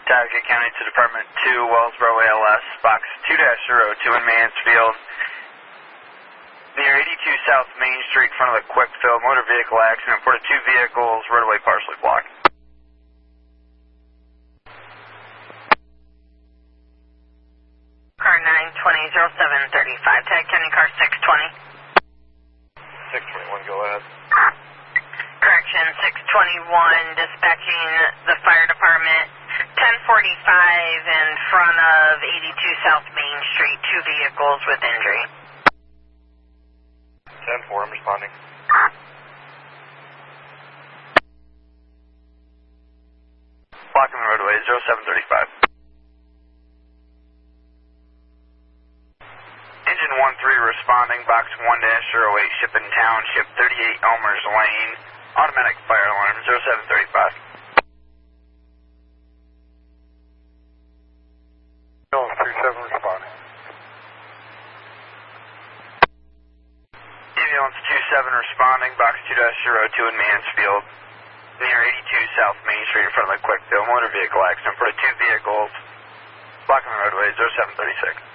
Connecticut County to Department 2, Wellsboro ALS, box 2-02 in Mansfield. Near 82 South Main Street, in front of the Quickfill, motor vehicle accident. Reported 2 vehicles, roadway partially blocked. Car 920-0735, Tag County Car 620. 621, go ahead. Correction, 621, dispatching the fire department, 1045 in front of 82 South Main Street, 2 vehicles with injury. 10-4, I'm responding. Blocking the roadway, 0735. Engine 13 responding, box 1-08, Shipping Township, 38 Elmers Lane, automatic fire alarm, 0735. 37 responding. Ambulance 27 responding, box 2-02 in Mansfield, near 82 South Main Street, in front of the Quickfill, motor vehicle accident. For 2 vehicles, blocking the roadway, 0736.